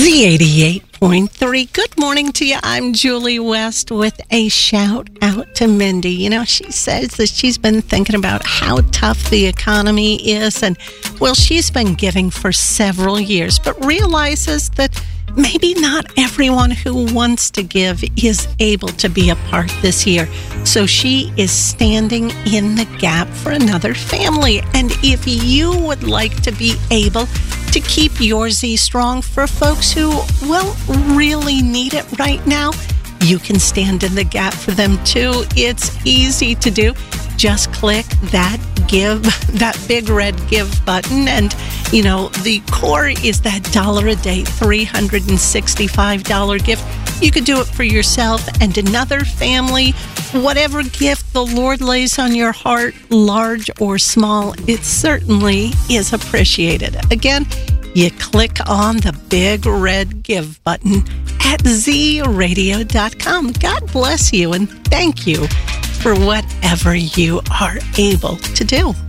The 88.3. Good morning to you. I'm Julie West with a shout out to Mindy. You know, she says that she's been thinking about how tough the economy is. And, well, she's been giving for several years, but realizes that maybe not everyone who wants to give is able to be a part this year. So she is standing in the gap for another family. And if you would like to be able to keep your Z strong for folks who, well, really need it right now, you can stand in the gap for them too. It's easy to do. Just click that give, that big red give button. And, you know, the core is that $1 a day, $365 gift. You could do it for yourself and another family. Whatever gift the Lord lays on your heart, large or small, it certainly is appreciated. Again, you click on the big red give button at zradio.com. God bless you and thank you for whatever you are able to do.